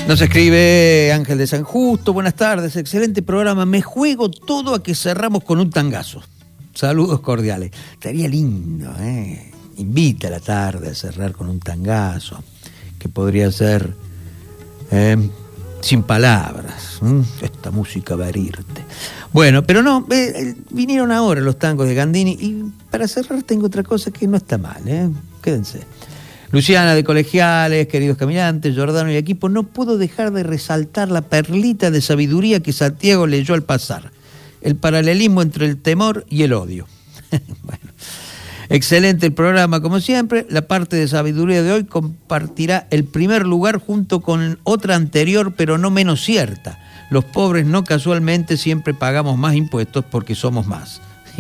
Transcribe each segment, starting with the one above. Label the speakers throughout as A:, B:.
A: Nos escribe Ángel de San Justo, buenas tardes, excelente programa, me juego todo a que cerramos con un tangazo. Saludos cordiales. Estaría lindo, Invita a la tarde a cerrar con un tangazo, que podría ser sin palabras. Esta música va a herirte. Bueno, pero no, vinieron ahora los tangos de Gandini y para cerrar tengo otra cosa que no está mal, quédense. Luciana de Colegiales, queridos caminantes, Giordano y equipo, no puedo dejar de resaltar la perlita de sabiduría que Santiago leyó al pasar. El paralelismo entre el temor y el odio. Bueno, excelente el programa, como siempre. La parte de sabiduría de hoy compartirá el primer lugar junto con otra anterior, pero no menos cierta. Los pobres no casualmente siempre pagamos más impuestos porque somos más.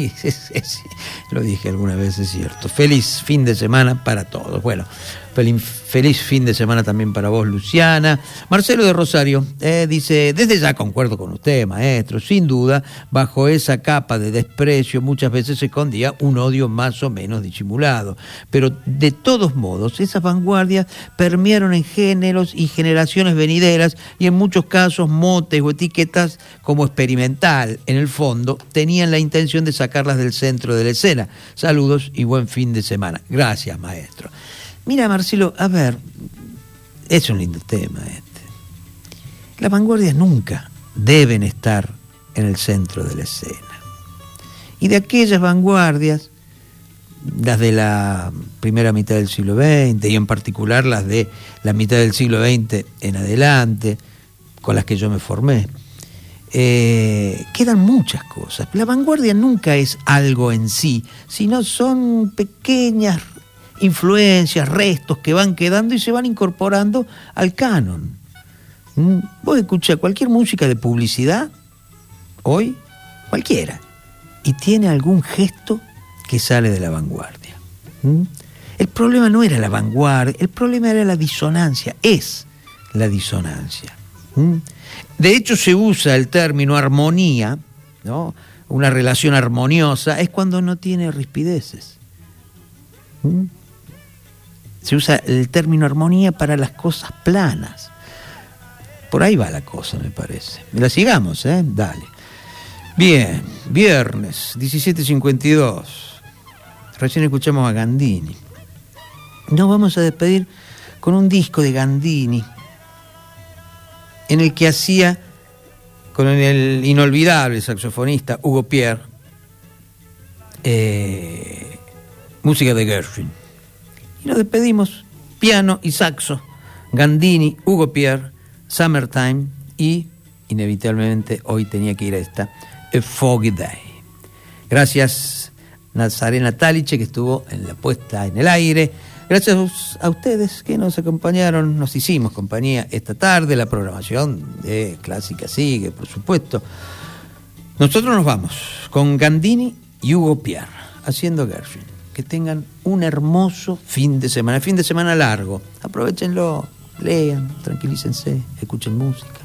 A: Lo dije alguna vez, es cierto. Feliz fin de semana para todos. Bueno, feliz fin de semana también para vos, Luciana. Marcelo de Rosario dice, desde ya concuerdo con usted, maestro, sin duda, bajo esa capa de desprecio muchas veces se escondía un odio más o menos disimulado, pero de todos modos esas vanguardias permearon en géneros y generaciones venideras y en muchos casos motes o etiquetas como experimental, en el fondo, tenían la intención de sacarlas del centro de la escena. Saludos y buen fin de semana. Gracias, maestro. Mira, Marcelo, a ver, es un lindo tema este. Las vanguardias nunca deben estar en el centro de la escena. Y de aquellas vanguardias, las de la primera mitad del siglo XX, y en particular las de la mitad del siglo XX en adelante, con las que yo me formé, quedan muchas cosas. La vanguardia nunca es algo en sí, sino son pequeñas influencias, restos que van quedando y se van incorporando al canon. Vos escuchás cualquier música de publicidad, hoy, cualquiera, y tiene algún gesto que sale de la vanguardia. El problema no era la vanguardia, el problema era la disonancia, es la disonancia. De hecho, se usa el término armonía, ¿no? Una relación armoniosa es cuando no tiene rispideces. Se usa el término armonía para las cosas planas. Por ahí va la cosa, me parece. La sigamos, dale. Bien, viernes, 17:52. Recién escuchamos a Gandini. Nos vamos a despedir con un disco de Gandini, en el que hacía con el inolvidable saxofonista Hugo Pierre música de Gershwin. Y nos despedimos, piano y saxo, Gandini, Hugo Pierre, Summertime y, inevitablemente, hoy tenía que ir a esta, A Foggy Day. Gracias, Nazarena Taliche, que estuvo en la puesta en el aire. Gracias a ustedes que nos acompañaron, nos hicimos compañía esta tarde. La programación de Clásica sigue, por supuesto. Nosotros nos vamos con Gandini y Hugo Pierre, haciendo Gershwin. Que tengan un hermoso fin de semana largo. Aprovechenlo, lean, tranquilícense, escuchen música.